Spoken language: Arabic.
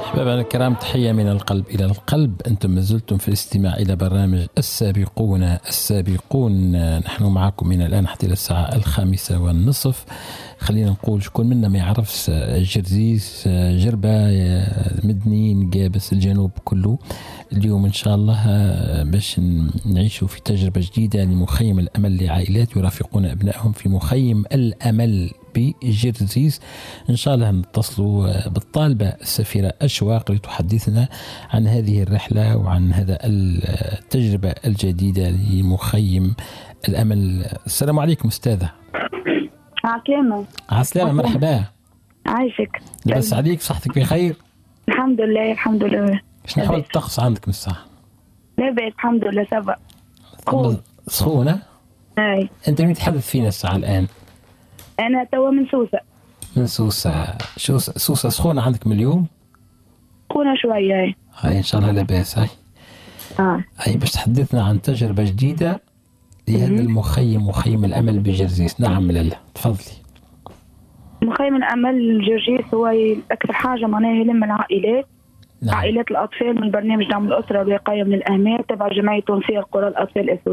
أحبابنا الكرام، تحية من القلب إلى القلب. أنتم ما زلتم في الاستماع إلى برنامج السابقون. نحن معكم من الآن حتى إلى الساعة 5:30. خلينا نقول شكون منا ما يعرفش جرزيس، جربة، مدني، مقابس، الجنوب كله. اليوم إن شاء الله باش نعيشوا في تجربة جديدة لمخيم الأمل لعائلات يرافقون أبنائهم في مخيم الأمل بجرزيس. إن شاء الله نتصلوا بالطالبة السفيرة أشواق لتحدثنا عن هذه الرحلة وعن هذا التجربة الجديدة لمخيم الأمل. السلام عليكم أستاذة. عسلامة. عسلامة، مرحبا. عايشك. لبس عليك، صحتك بخير؟ الحمد لله الحمد لله. شنو حوالي الطقس عندك من الساعة؟ لا بأس الحمد لله سبق. سخونة؟ هاي. أنت مين تحدث فينا الساعة الآن؟ أنا توا من سوسة. من سوسة. سوسة سخونة عندك من اليوم؟ سخونة شوية. هاي إن شاء الله لا بأس. هاي باش تحدثنا عن تجربة جديدة لهذا المخيم، مخيم الأمل بجرزيس. نعم لاله، تفضلي. مخيم الأمل جرجيس هو أكثر حاجة معناها يلم العائلات. نعم. عائلات الأطفال من برنامج دعم الأسرة والوقاية من الأهمال تبع جمعية تونسية القرى الأطفال